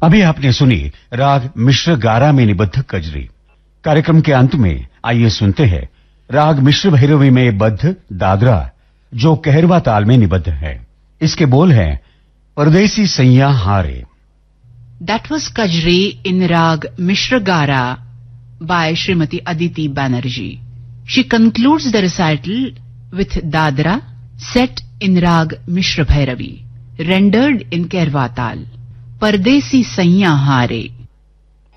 अभी आपने सुनी राग मिश्र गारा में निबद्ध कजरी। कार्यक्रम के अंत में आइए सुनते हैं राग मिश्र भैरवी में बद्ध दादरा, जो कहरवा ताल में निबद्ध है। इसके बोल हैं परदेसी सैया हारे। That was Kajri in Rag Mishra Gara by Srimati Aditi Banerjee. She concludes the recital with Dadra set in Rag Mishra Bhairavi, rendered in Kairwa Tal. Pardesi Saiya Hare.